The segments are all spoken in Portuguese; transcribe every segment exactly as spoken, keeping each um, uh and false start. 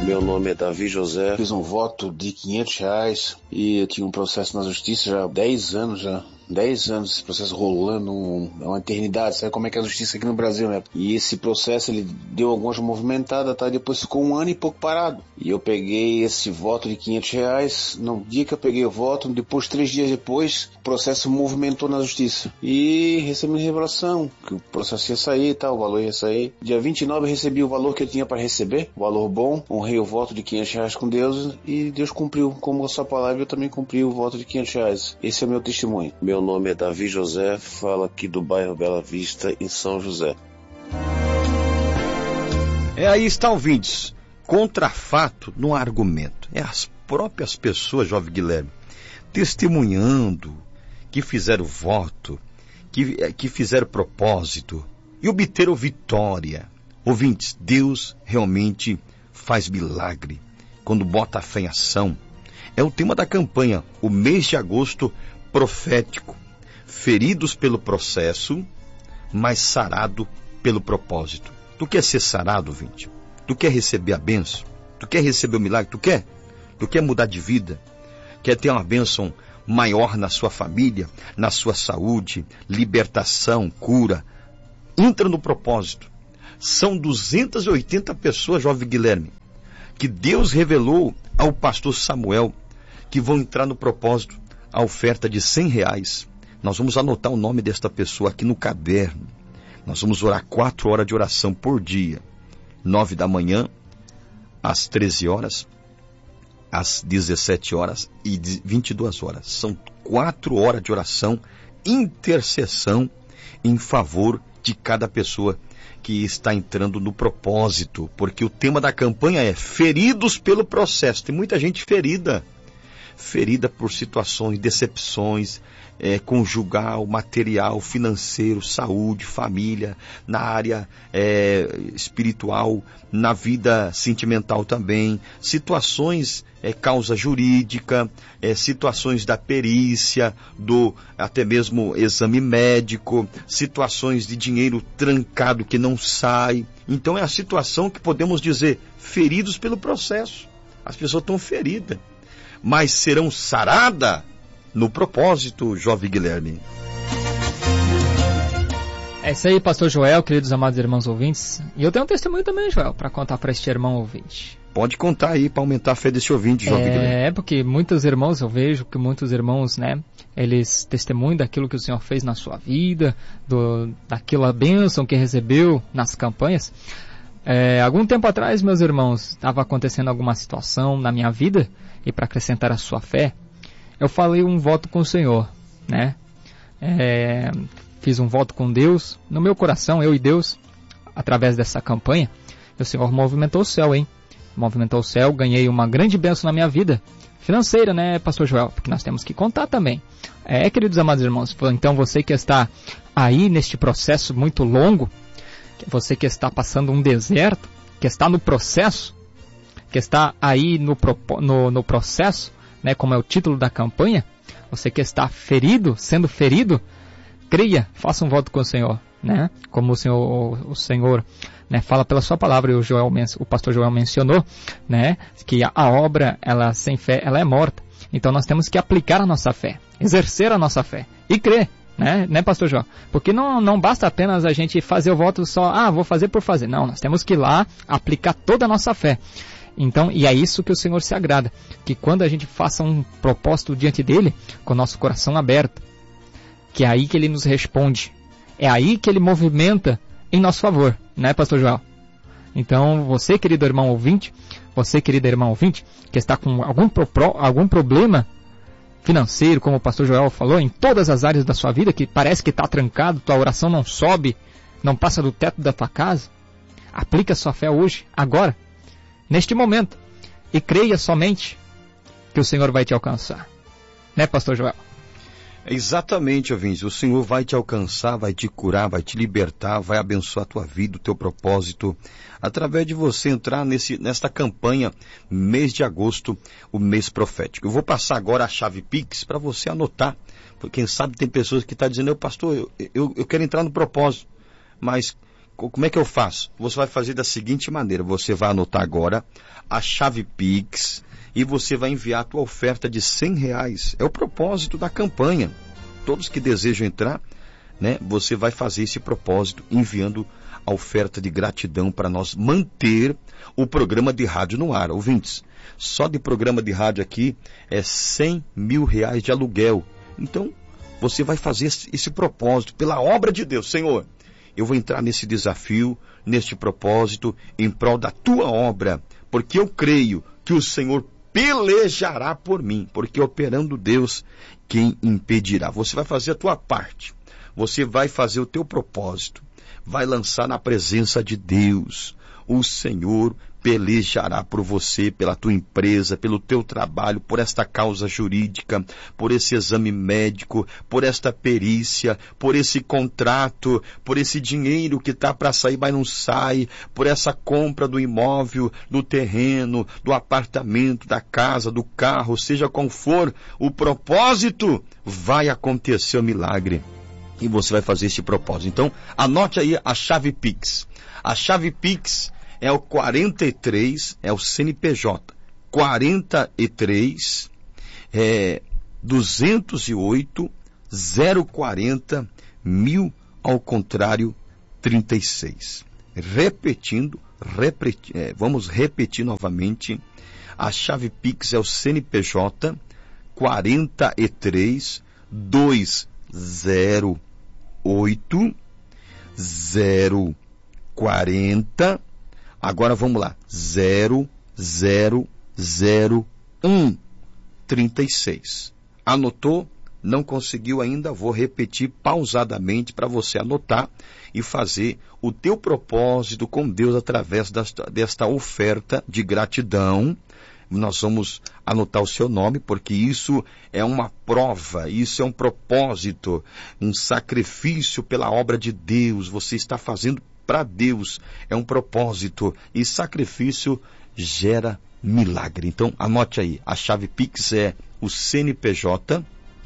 Meu nome é Davi José. Fiz um voto de quinhentos reais e eu tinha um processo na justiça já há dez anos já. dez anos esse processo rolando, um, é uma eternidade, sabe como é que é a justiça aqui no Brasil, né? E esse processo, ele deu algumas movimentadas, tá? Depois ficou um ano e pouco parado. E eu peguei esse voto de quinhentos reais, no dia que eu peguei o voto, depois, três dias depois, o processo movimentou na justiça. E recebi uma revelação, que o processo ia sair, tá? O valor ia sair. Dia vinte e nove eu recebi o valor que eu tinha para receber, o valor bom, honrei o voto de quinhentos reais com Deus, e Deus cumpriu, como a sua palavra, eu também cumpri o voto de quinhentos reais. Esse é o meu testemunho. Meu Meu nome é Davi José, falo aqui do bairro Bela Vista, em São José. É, aí está, ouvintes, contra fato no argumento. É as próprias pessoas, jovem Guilherme, testemunhando que fizeram voto, que, que fizeram propósito e obteram vitória. Ouvintes, Deus realmente faz milagre quando bota a fé em ação. É o tema da campanha, o mês de agosto profético, feridos pelo processo, mas sarado pelo propósito. Tu quer ser sarado, ouvinte? Tu quer receber a bênção? Tu quer receber o milagre? Tu quer? Tu quer mudar de vida? Quer ter uma bênção maior na sua família, na sua saúde, libertação, cura? Entra no propósito. São duzentas e oitenta pessoas, jovem Guilherme, que Deus revelou ao pastor Samuel, que vão entrar no propósito. A oferta de cem reais. Nós vamos anotar o nome desta pessoa aqui no caderno. Nós vamos orar quatro horas de oração por dia. Nove da manhã, às treze horas, às dezessete horas e vinte e duas horas. São quatro horas de oração, intercessão em favor de cada pessoa que está entrando no propósito. Porque o tema da campanha é feridos pelo processo. Tem muita gente ferida. ferida por situações, decepções, é, conjugal, material, financeiro, saúde, família, na área é, espiritual, na vida sentimental também, situações, é, causa jurídica, é, situações da perícia, do até mesmo exame médico, situações de dinheiro trancado que não sai. Então é a situação que podemos dizer, feridos pelo processo. As pessoas estão feridas, mas serão saradas no propósito, jovem Guilherme. É isso aí, pastor Joel, queridos amados irmãos ouvintes. E eu tenho um testemunho também, Joel, para contar para este irmão ouvinte. Pode contar aí, para aumentar a fé desse ouvinte, jovem é, Guilherme. É, porque muitos irmãos, eu vejo que muitos irmãos, né, eles testemunham daquilo que o Senhor fez na sua vida, do, daquela bênção que recebeu nas campanhas. É, algum tempo atrás, meus irmãos, estava acontecendo alguma situação na minha vida, e para acrescentar a sua fé, eu falei um voto com o Senhor, né? É, fiz um voto com Deus, no meu coração, eu e Deus, através dessa campanha, o Senhor movimentou o céu, hein? Movimentou o céu, ganhei uma grande bênção na minha vida, financeira, né, pastor Joel? Porque nós temos que contar também. É, queridos amados irmãos, então você que está aí neste processo muito longo, você que está passando um deserto, que está no processo, que está aí no, no, no processo, né, como é o título da campanha, você que está ferido, sendo ferido, creia, faça um voto com o Senhor, né, como o Senhor, o, o Senhor, né, fala pela sua palavra, e o, Joel, o pastor Joel mencionou, né, que a, a obra, ela sem fé, ela é morta. Então nós temos que aplicar a nossa fé, exercer a nossa fé e crer. Né, né, pastor João? Porque não, não basta apenas a gente fazer o voto só, ah, vou fazer por fazer. Não, nós temos que ir lá aplicar toda a nossa fé. Então, e é isso que o Senhor se agrada, que quando a gente faça um propósito diante dele, com o nosso coração aberto, que é aí que ele nos responde, é aí que ele movimenta em nosso favor, né, pastor João? Então, você, querido irmão ouvinte, você, querida irmã ouvinte, que está com algum, pro, algum problema financeiro, como o pastor Joel falou, em todas as áreas da sua vida, que parece que está trancado, tua oração não sobe, não passa do teto da tua casa, aplica a sua fé hoje, agora, neste momento, e creia somente que o Senhor vai te alcançar. Né, pastor Joel? Exatamente, ouvinte. O Senhor vai te alcançar, vai te curar, vai te libertar, vai abençoar a tua vida, o teu propósito, através de você entrar nesse, nesta campanha, mês de agosto, o mês profético. Eu vou passar agora a chave Pix para você anotar, porque quem sabe tem pessoas que estão dizendo, eu pastor, eu, eu, eu quero entrar no propósito, mas como é que eu faço? Você vai fazer da seguinte maneira, você vai anotar agora a chave Pix e você vai enviar a tua oferta de cem reais. É o propósito da campanha. Todos que desejam entrar, né, você vai fazer esse propósito enviando a oferta de gratidão para nós manter o programa de rádio no ar. Ouvintes, só de programa de rádio aqui é cem mil reais de aluguel. Então, você vai fazer esse, esse propósito pela obra de Deus. Senhor, eu vou entrar nesse desafio, neste propósito, em prol da tua obra, porque eu creio que o Senhor pelejará por mim, porque operando Deus, quem impedirá? Você vai fazer a tua parte, você vai fazer o teu propósito, vai lançar na presença de Deus. O Senhor pelejará por você, pela tua empresa, pelo teu trabalho, por esta causa jurídica, por esse exame médico, por esta perícia, por esse contrato, por esse dinheiro que está para sair, mas não sai, por essa compra do imóvel, do terreno, do apartamento, da casa, do carro, seja qual for o propósito, vai acontecer o milagre. E você vai fazer esse propósito. Então, anote aí a chave Pix. A chave Pix é o quarenta e três, é o C N P J, quarenta e três, é, duzentos e oito, zero quarenta, mil ao contrário, trinta e seis. Repetindo, repeti, é, vamos repetir novamente. A chave Pix é o C N P J, quarenta e três, duzentos e oito, zero quarenta. Agora vamos lá, zero zero zero um trinta e seis. Anotou? Não conseguiu ainda? Vou repetir pausadamente para você anotar e fazer o teu propósito com Deus através desta, desta oferta de gratidão. Nós vamos anotar o seu nome, porque isso é uma prova, isso é um propósito, um sacrifício pela obra de Deus. Você está fazendo para Deus, é um propósito, e sacrifício gera milagre. Então, anote aí, a chave Pix é o C N P J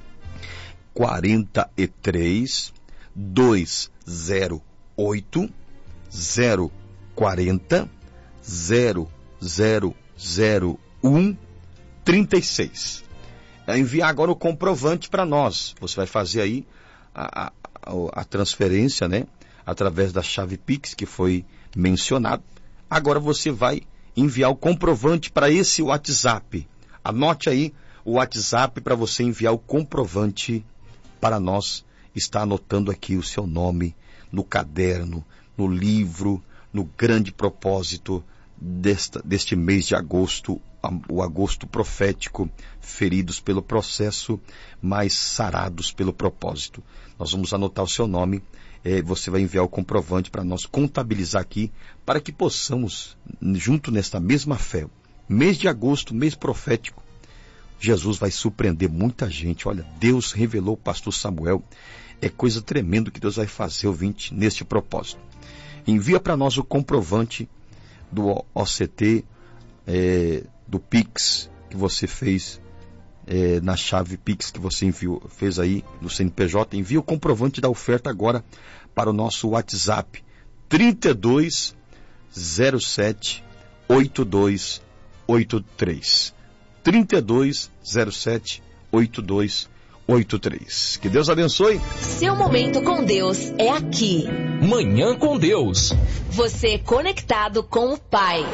quarenta e três, duzentos e oito, zero quarenta, zero zero zero um trinta e seis. É enviar agora o comprovante para nós. Você vai fazer aí a, a, a transferência, né? Através da chave Pix que foi mencionado. Agora você vai enviar o comprovante para esse WhatsApp. Anote aí o WhatsApp para você enviar o comprovante para nós. Está anotando aqui o seu nome no caderno, no livro, no grande propósito desta, deste mês de agosto, o agosto profético, feridos pelo processo, mas sarados pelo propósito. Nós vamos anotar o seu nome. É, você vai enviar o comprovante para nós contabilizar aqui, para que possamos, junto nesta mesma fé, mês de agosto, mês profético, Jesus vai surpreender muita gente. Olha, Deus revelou o pastor Samuel, é coisa tremenda que Deus vai fazer, ouvinte, neste propósito. Envia para nós o comprovante do O C T, é, do Pix que você fez, é, na chave Pix que você enviou, fez aí no C N P J. Envia o comprovante da oferta agora para o nosso WhatsApp trinta e dois, zero sete, oitenta e dois oitenta e três. trinta e dois, zero sete, oitenta e dois oitenta e três. Que Deus abençoe. Seu momento com Deus é aqui. Manhã com Deus. Você conectado com o Pai.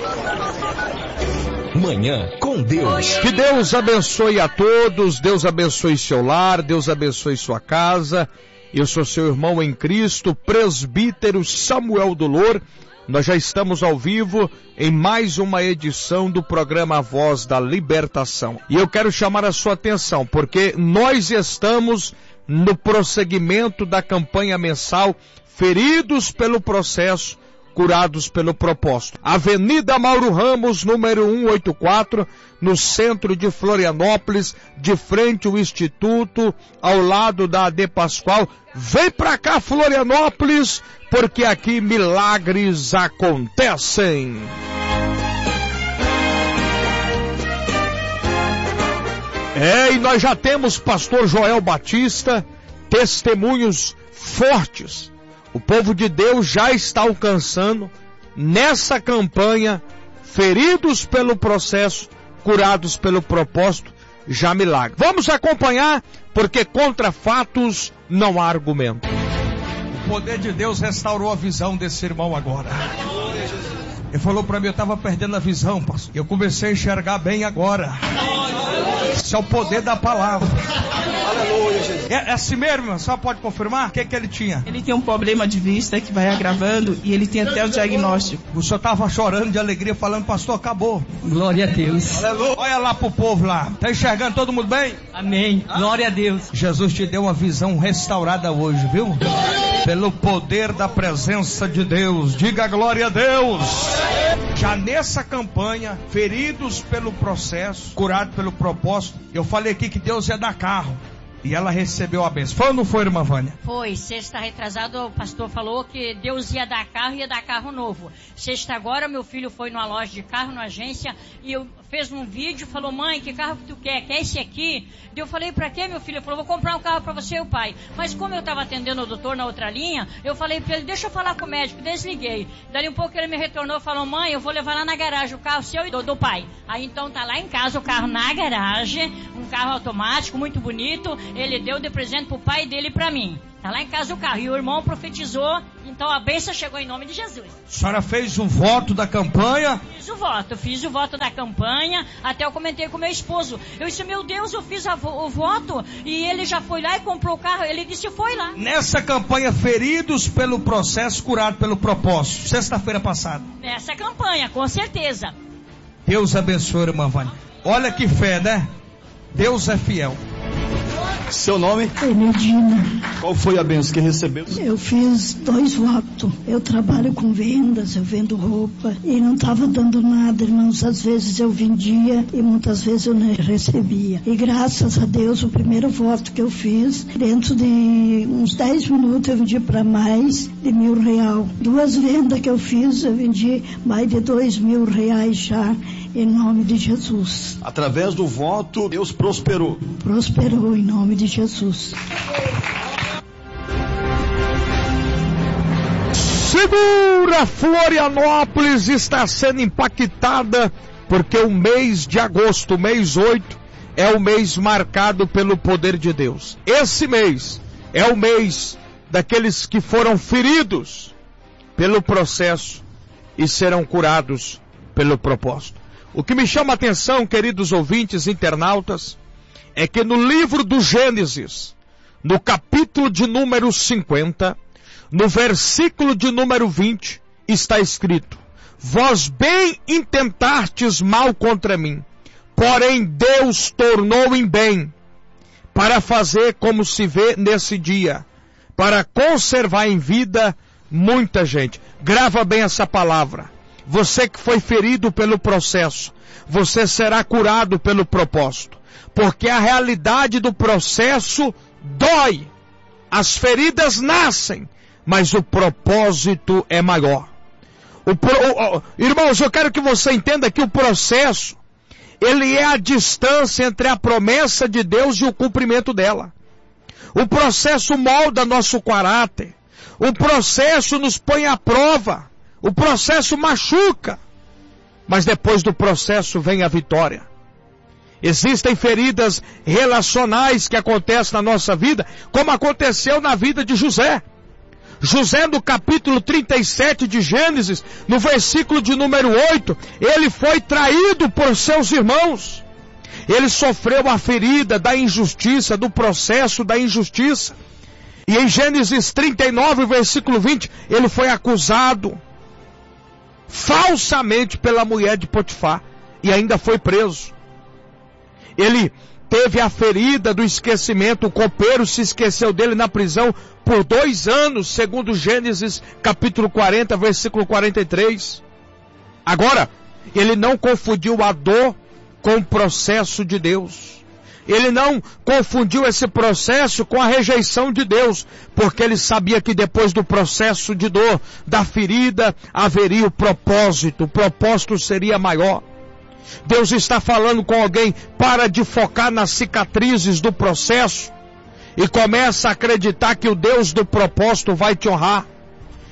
Manhã com Deus. Que Deus abençoe a todos, Deus abençoe seu lar, Deus abençoe sua casa. Eu sou seu irmão em Cristo, presbítero Samuel Dolor. Nós já estamos ao vivo em mais uma edição do programa A Voz da Libertação. E eu quero chamar a sua atenção, porque nós estamos no prosseguimento da campanha mensal Feridos pelo Processo, Curados pelo Propósito. Avenida Mauro Ramos, número cento e oitenta e quatro, no centro de Florianópolis, de frente ao Instituto, ao lado da A D Pascoal. Vem pra cá, Florianópolis, porque aqui milagres acontecem. É, e nós já temos pastor Joel Batista, testemunhos fortes. O povo de Deus já está alcançando, nessa campanha, feridos pelo processo, curados pelo propósito, já milagre. Vamos acompanhar, porque contra fatos não há argumento. O poder de Deus restaurou a visão desse irmão agora. Ele falou para mim, eu estava perdendo a visão, pastor. Eu comecei a enxergar bem agora. Isso é o poder da palavra. Aleluia, Jesus. É, é assim mesmo, só pode confirmar? O que, que ele tinha? Ele tem um problema de vista que vai agravando e ele tem até o diagnóstico. O senhor estava chorando de alegria, falando, pastor, acabou. Glória a Deus. Aleluia. Olha lá pro povo lá. Tá enxergando todo mundo bem? Amém. Glória a Deus. Jesus te deu uma visão restaurada hoje, viu? Pelo poder da presença de Deus. Diga glória a Deus. Já nessa campanha, feridos pelo processo, curados pelo propósito, eu falei aqui que Deus ia dar carro. E ela recebeu a bênção. Foi ou não foi, irmã Vânia? Foi. Sexta retrasada o pastor falou que Deus ia dar carro e ia dar carro novo. Sexta agora meu filho foi numa loja de carro, numa agência, e eu fez um vídeo, falou, mãe, que carro que tu quer? Quer esse aqui? E eu falei, pra quê, meu filho? Ele falou, vou comprar um carro pra você e o pai. Mas como eu tava atendendo o doutor na outra linha, eu falei pra ele, deixa eu falar com o médico, desliguei. Dali um pouco ele me retornou e falou, mãe, eu vou levar lá na garagem o carro seu e do, do pai. Aí então tá lá em casa o carro na garagem, um carro automático, muito bonito. Ele deu de presente pro pai dele e pra mim. Tá lá em casa o carro. E o irmão profetizou, então a bênção chegou em nome de Jesus. A senhora fez o voto da campanha? Fiz o voto, fiz o voto da campanha. Até eu comentei com meu esposo. Eu disse, meu Deus, eu fiz a, o voto e ele já foi lá e comprou o carro. Ele disse, foi lá. Nessa campanha, feridos pelo processo, curados pelo propósito. Sexta-feira passada. Nessa campanha, com certeza. Deus abençoe, irmã Vânia. Olha que fé, né? Deus é fiel. Seu nome? Enedina. Qual foi a bênção que recebeu? Eu fiz dois votos. Eu trabalho com vendas, eu vendo roupa e não estava dando nada, irmãos. Às vezes eu vendia e muitas vezes eu não recebia. E graças a Deus, o primeiro voto que eu fiz, dentro de uns dez minutos eu vendi para mais de mil real. Duas vendas que eu fiz, eu vendi mais de dois mil reais já. Em nome de Jesus. Através do voto, Deus prosperou. Prosperou em nome de Jesus. Segura, Florianópolis está sendo impactada porque o mês de agosto, o mês oito, é o mês marcado pelo poder de Deus. Esse mês é o mês daqueles que foram feridos pelo processo e serão curados pelo propósito. O que me chama a atenção, queridos ouvintes, internautas, é que no livro do Gênesis, no capítulo de número cinquenta, no versículo de número vinte, está escrito, vós bem intentastes mal contra mim, porém Deus tornou em bem, para fazer como se vê nesse dia, para conservar em vida muita gente. Grava bem essa palavra. Você que foi ferido pelo processo, você será curado pelo propósito. Porque a realidade do processo dói. As feridas nascem, mas o propósito é maior. O pro, o, o, irmãos, eu quero que você entenda que o processo, ele é a distância entre a promessa de Deus e o cumprimento dela. O processo molda nosso caráter. O processo nos põe à prova. O processo machuca, mas depois do processo vem a vitória. Existem feridas relacionais que acontecem na nossa vida, como aconteceu na vida de José. José, no capítulo trinta e sete de Gênesis, no versículo de número oito, ele foi traído por seus irmãos. Ele sofreu a ferida da injustiça, do processo da injustiça. E em Gênesis trinta e nove, versículo vinte, ele foi acusado falsamente pela mulher de Potifar e ainda foi preso. Ele teve a ferida do esquecimento, o copeiro se esqueceu dele na prisão por dois anos, segundo Gênesis capítulo quarenta, versículo quarenta e três. Agora, ele não confundiu a dor com o processo de Deus. Ele não confundiu esse processo com a rejeição de Deus, porque ele sabia que depois do processo de dor, da ferida, haveria o propósito, o propósito seria maior. Deus está falando com alguém, para de focar nas cicatrizes do processo, e começa a acreditar que o Deus do propósito vai te honrar.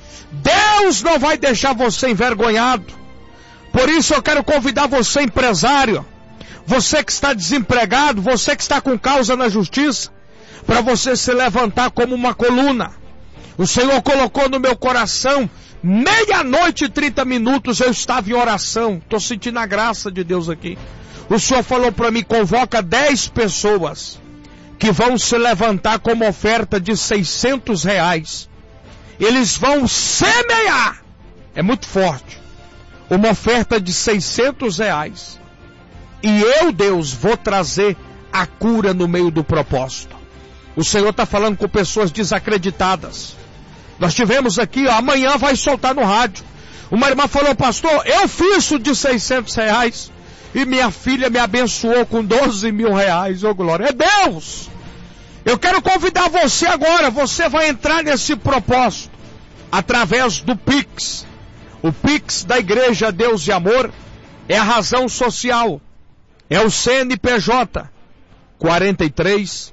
Deus não vai deixar você envergonhado. Por isso eu quero convidar você, empresário, você que está desempregado, você que está com causa na justiça, para você se levantar como uma coluna. O Senhor colocou no meu coração, meia-noite e trinta minutos eu estava em oração. Estou sentindo a graça de Deus aqui. O Senhor falou para mim, convoca dez pessoas que vão se levantar com uma oferta de seiscentos reais. Eles vão semear. É muito forte. Uma oferta de seiscentos reais. E eu, Deus, vou trazer a cura no meio do propósito. O Senhor está falando com pessoas desacreditadas. Nós tivemos aqui, ó, amanhã vai soltar no rádio. Uma irmã falou, pastor, eu fiz o de seiscentos reais. E minha filha me abençoou com doze mil reais. Ô, glória, é Deus! Eu quero convidar você agora, você vai entrar nesse propósito, através do Pix. O Pix da Igreja Deus e Amor é a razão social. É o C N P J quarenta e três,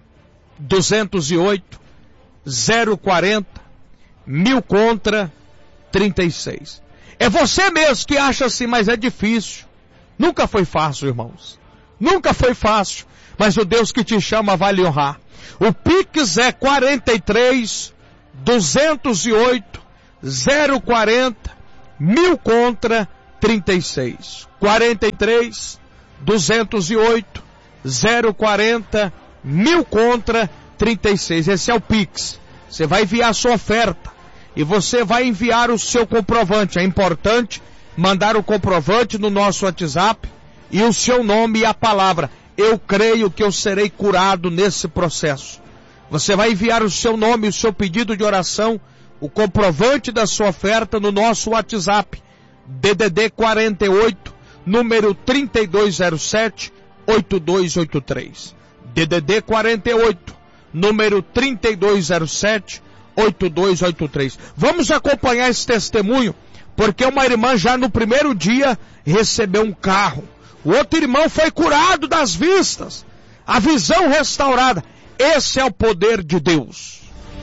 duzentos e oito, zero quarenta, mil contra trinta e seis. É você mesmo que acha assim, mas é difícil. Nunca foi fácil, irmãos. Nunca foi fácil. Mas o Deus que te chama vai lhe honrar. O Pix é quarenta e três, duzentos e oito, zero quarenta, mil contra trinta e seis. quarenta e três, duzentos e oito, zero quarenta, mil contra trinta e seis. Esse é o Pix. Você vai enviar a sua oferta. E você vai enviar o seu comprovante. É importante mandar o comprovante no nosso WhatsApp. E o seu nome e a palavra. Eu creio que eu serei curado nesse processo. Você vai enviar o seu nome, o seu pedido de oração, o comprovante da sua oferta no nosso WhatsApp. D D D quarenta e oito, número trinta e dois zero sete, oito dois oito três. D D D quarenta e oito, número trinta e dois zero sete, oito dois oito três. Vamos acompanhar esse testemunho, porque uma irmã já no primeiro dia recebeu um carro. O outro irmão foi curado das vistas. A visão restaurada. Esse é o poder de Deus.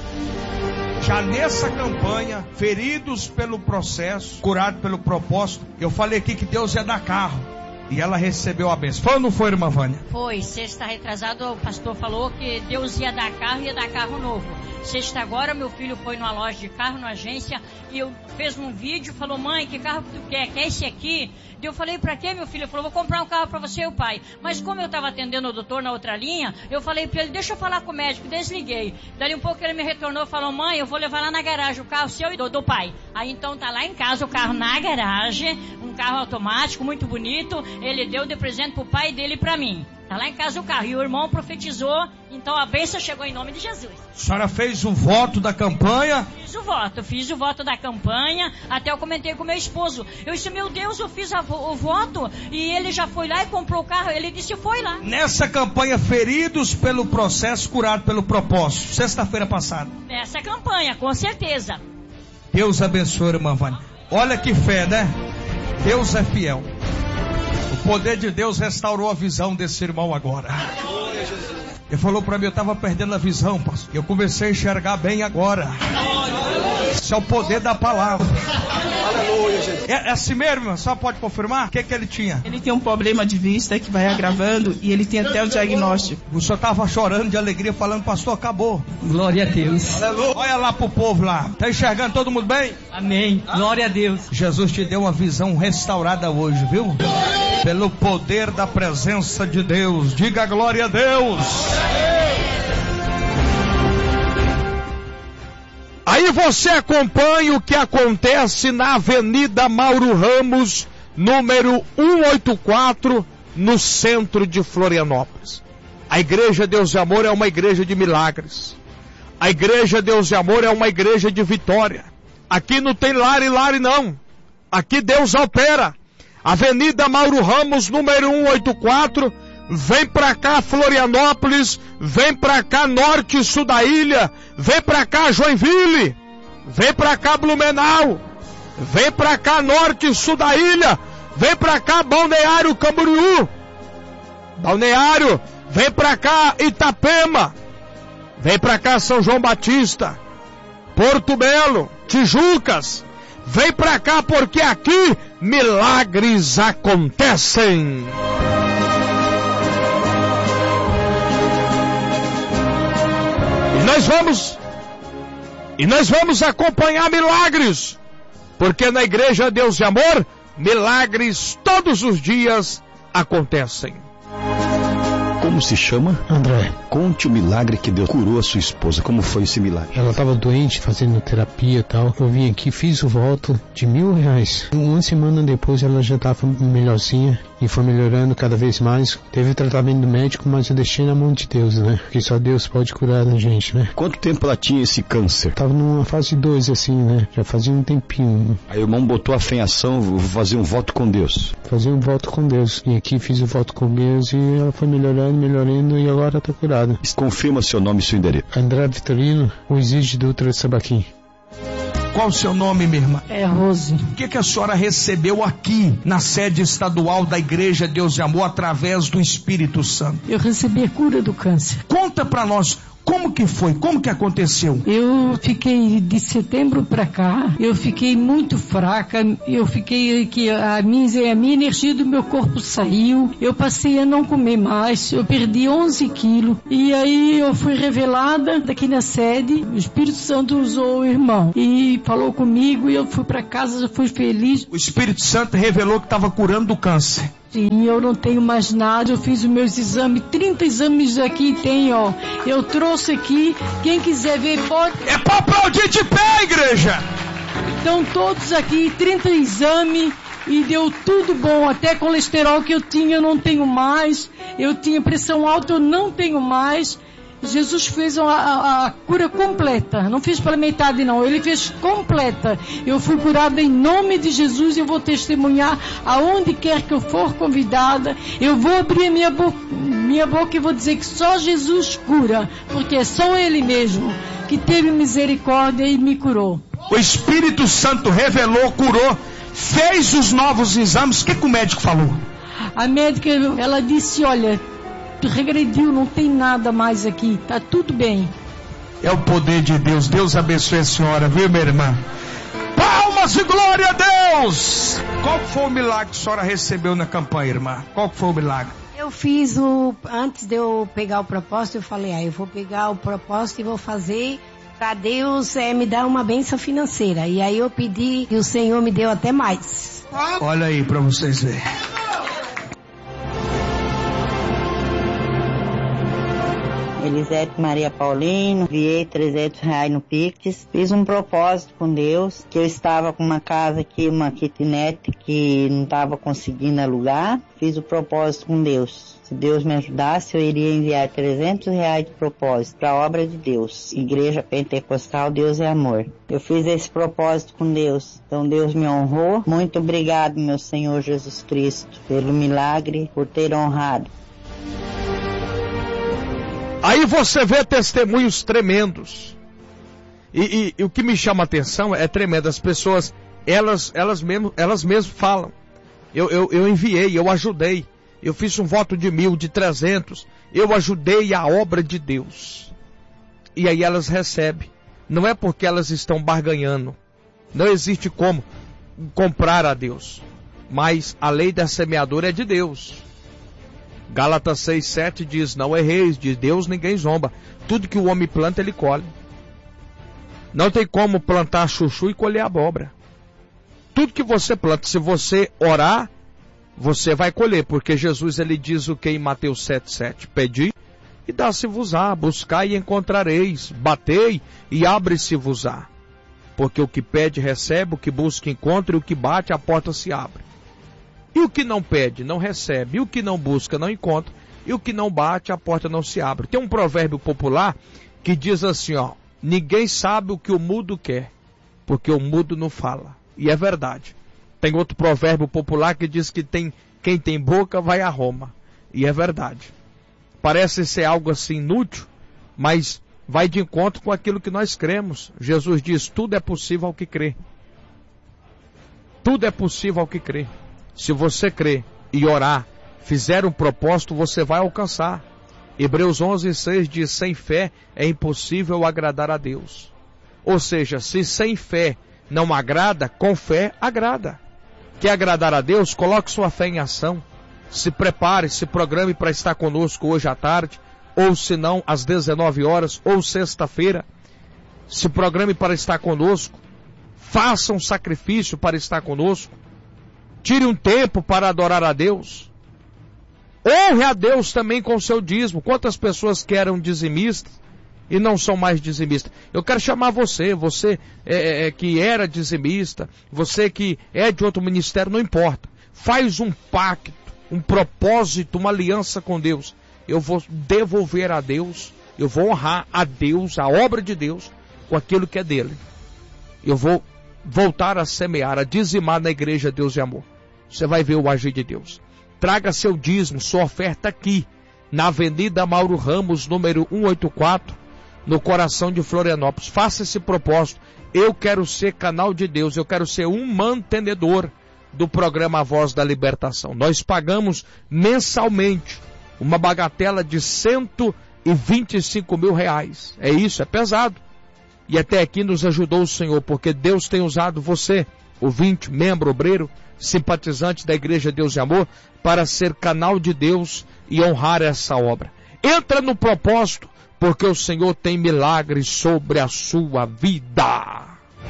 Já nessa campanha, feridos pelo processo, curados pelo propósito, eu falei aqui que Deus ia dar carro. E ela recebeu a bênção. Foi ou não foi, irmã Vânia? Foi. Sexta retrasado, o pastor falou que Deus ia dar carro e ia dar carro novo. Sexta agora, meu filho foi numa loja de carro, numa agência, e eu fez um vídeo, falou, mãe, que carro que tu quer? Quer esse aqui? E eu falei, pra quê, meu filho? Ele falou, vou comprar um carro pra você e o pai. Mas como eu estava atendendo o doutor na outra linha, eu falei pra ele, deixa eu falar com o médico, desliguei. Dali um pouco ele me retornou e falou, mãe, eu vou levar lá na garagem o carro seu e do, do pai. Aí então tá lá em casa o carro na garagem, um carro automático, muito bonito, ele deu de presente pro pai dele e pra mim. Tá lá em casa o carro. E o irmão profetizou, então a bênção chegou em nome de Jesus. A senhora fez o voto da campanha? Fiz o voto, fiz o voto da campanha, até eu comentei com meu esposo. Eu disse, meu Deus, eu fiz a, o voto, e ele já foi lá e comprou o carro. Ele disse, foi lá. Nessa campanha, feridos pelo processo, curados pelo propósito, sexta-feira passada. Nessa campanha, com certeza. Deus abençoe, irmã Vânia. Olha que fé, né? Deus é fiel. O poder de Deus restaurou a visão desse irmão agora. Ele falou para mim, eu estava perdendo a visão, pastor. Eu comecei a enxergar bem agora. Esse é o poder da palavra. É, é assim mesmo, só pode confirmar? O que que ele tinha? Ele tem um problema de vista que vai agravando e ele tem até o diagnóstico. O senhor estava chorando de alegria, falando, pastor, acabou. Glória a Deus. Aleluia. Olha lá pro povo lá. Tá enxergando todo mundo bem? Amém. Glória a Deus. Jesus te deu uma visão restaurada hoje, viu? Pelo poder da presença de Deus. Diga glória a Deus. Aí você acompanha o que acontece na Avenida Mauro Ramos, número cento e oitenta e quatro, no centro de Florianópolis. A Igreja Deus e Amor é uma igreja de milagres. A Igreja Deus e Amor é uma igreja de vitória. Aqui não tem lare e lare não. Aqui Deus opera. Avenida Mauro Ramos, número cento e oitenta e quatro, vem pra cá Florianópolis, vem pra cá norte e sul da ilha, vem pra cá Joinville, vem pra cá Blumenau, vem pra cá norte e sul da ilha, vem pra cá Balneário Camboriú, Balneário, vem pra cá Itapema, vem pra cá São João Batista, Porto Belo, Tijucas, vem pra cá porque aqui milagres acontecem. E nós vamos, e nós vamos acompanhar milagres, porque na Igreja Deus de Amor, milagres todos os dias acontecem. Como se chama? André. Conte o milagre que Deus curou a sua esposa. Como foi esse milagre? Ela estava doente, fazendo terapia e tal. Eu vim aqui, fiz o voto de mil reais. Uma semana depois ela já estava melhorzinha e foi melhorando cada vez mais. Teve tratamento médico, mas eu deixei na mão de Deus, né? Porque só Deus pode curar a gente, né? Quanto tempo ela tinha esse câncer? Tava numa fase dois, assim, né? Já fazia um tempinho. Aí o irmão botou a fé em ação, vou fazer um voto com Deus. Fazer um voto com Deus. E aqui fiz o voto com Deus e ela foi melhorando, melhorando e agora está curada. Confirma seu nome e seu endereço. André Vitorino, o Exige Dutra Sabaquim. Qual o seu nome, minha irmã? É Rose. O que, que a senhora recebeu aqui na sede estadual da Igreja Deus de Amor através do Espírito Santo? Eu recebi a cura do câncer. Conta pra nós. Como que foi? Como que aconteceu? Eu fiquei de setembro para cá, eu fiquei muito fraca, eu fiquei que a minha, a minha energia do meu corpo saiu, eu passei a não comer mais, eu perdi onze quilos e aí eu fui revelada daqui na sede, o Espírito Santo usou o irmão e falou comigo e eu fui para casa, eu fui feliz. O Espírito Santo revelou que estava curando do câncer. Sim, eu não tenho mais nada, eu fiz os meus exames, trinta exames aqui tem, ó. Eu trouxe aqui, quem quiser ver pode... É pra aplaudir de pé, igreja! Estão todos aqui, trinta exames e deu tudo bom, até colesterol que eu tinha eu não tenho mais, eu tinha pressão alta, eu não tenho mais. Jesus fez a, a, a cura completa, não fez pela metade não, ele fez completa. Eu fui curada em nome de Jesus e eu vou testemunhar aonde quer que eu for convidada. Eu vou abrir a minha boca, minha boca e vou dizer que só Jesus cura, porque é só Ele mesmo que teve misericórdia e me curou. O Espírito Santo revelou, curou, fez os novos exames. O que, que o médico falou? A médica, ela disse, olha, regrediu, não tem nada mais aqui, tá tudo bem. É o poder de Deus. Deus abençoe a senhora, viu, minha irmã? Palmas e glória a Deus! Qual foi o milagre que a senhora recebeu na campanha, irmã? Qual foi o milagre? Eu fiz o, antes de eu pegar o propósito, eu falei, ah, eu vou pegar o propósito e vou fazer para Deus é, me dar uma bênção financeira. E aí eu pedi e o Senhor me deu até mais. Olha aí para vocês verem. Elisete Maria Paulino, enviei trezentos reais no Pix, fiz um propósito com Deus, que eu estava com uma casa aqui, uma kitnet que não estava conseguindo alugar, fiz o propósito com Deus. Se Deus me ajudasse, eu iria enviar trezentos reais de propósito para a obra de Deus. Igreja Pentecostal, Deus é Amor. Eu fiz esse propósito com Deus, então Deus me honrou. Muito obrigado, meu Senhor Jesus Cristo, pelo milagre, por ter honrado. Aí você vê testemunhos tremendos. E, e, e o que me chama a atenção é tremendo. As pessoas, elas, elas, mesmo, elas mesmas falam. Eu, eu, eu enviei, eu ajudei. Eu fiz um voto de mil, de trezentos. Eu ajudei a obra de Deus. E aí elas recebem. Não é porque elas estão barganhando. Não existe como comprar a Deus. Mas a lei da semeadora é de Deus. Gálatas seis, sete diz, não erreis, de Deus ninguém zomba. Tudo que o homem planta, ele colhe. Não tem como plantar chuchu e colher abóbora. Tudo que você planta, se você orar, você vai colher. Porque Jesus, ele diz o que em Mateus sete, sete? Pedi e dá-se-vos-á, buscai e encontrareis, batei e abre-se-vos-á. Porque o que pede, recebe, o que busca, encontra, e o que bate, a porta se abre. E o que não pede, não recebe. E o que não busca, não encontra. E o que não bate, a porta não se abre. Tem um provérbio popular que diz assim, ó. Ninguém sabe o que o mudo quer, porque o mudo não fala. E é verdade. Tem outro provérbio popular que diz que tem, quem tem boca vai a Roma. E é verdade. Parece ser algo assim inútil, mas vai de encontro com aquilo que nós cremos. Jesus diz, tudo é possível ao que crê. Tudo é possível ao que crê. Se você crer e orar, fizer um propósito, você vai alcançar. Hebreus onze, seis diz, sem fé é impossível agradar a Deus. Ou seja, se sem fé não agrada, com fé agrada. Quer agradar a Deus? Coloque sua fé em ação. Se prepare, se programe para estar conosco hoje à tarde, ou se não, às dezenove horas, ou sexta-feira. Se programe para estar conosco. Faça um sacrifício para estar conosco. Tire um tempo para adorar a Deus. Honre a Deus também com o seu dízimo. Quantas pessoas que eram dizimistas e não são mais dizimistas? Eu quero chamar você, você é, é, que era dizimista, você que é de outro ministério, não importa. Faz um pacto, um propósito, uma aliança com Deus. Eu vou devolver a Deus, eu vou honrar a Deus, a obra de Deus, com aquilo que é dele. Eu vou voltar a semear, a dizimar na igreja Deus de Amor. Você vai ver o agir de Deus. Traga seu dízimo, sua oferta aqui, na Avenida Mauro Ramos, número cento e oitenta e quatro, no coração de Florianópolis. Faça esse propósito. Eu quero ser canal de Deus, eu quero ser um mantenedor do programa A Voz da Libertação. Nós pagamos mensalmente uma bagatela de cento e vinte e cinco mil reais. É isso, é pesado. E até aqui nos ajudou o Senhor, porque Deus tem usado você, ouvinte, membro, obreiro, simpatizante da Igreja Deus de Amor, para ser canal de Deus e honrar essa obra. Entra no propósito, porque o Senhor tem milagres sobre a sua vida.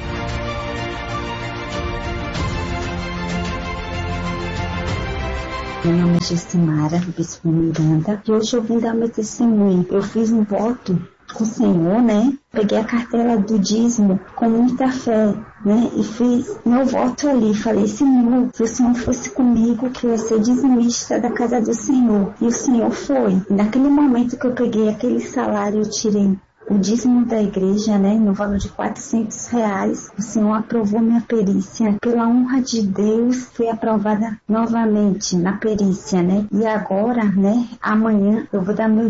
Meu nome é Gessimara, do Bispo Miranda, e hoje eu vim dar meu testemunho. Eu fiz um voto com o Senhor, né? Peguei a cartela do dízimo com muita fé, né? E fiz meu voto ali. Falei, Senhor, se o Senhor fosse comigo, que eu ia ser dizimista da casa do Senhor. E o Senhor foi. E naquele momento que eu peguei aquele salário, eu tirei o dízimo da igreja, né, no valor de quatrocentos reais, o Senhor aprovou minha perícia. Pela honra de Deus, fui aprovada novamente na perícia, né, e agora, né, amanhã eu vou dar meu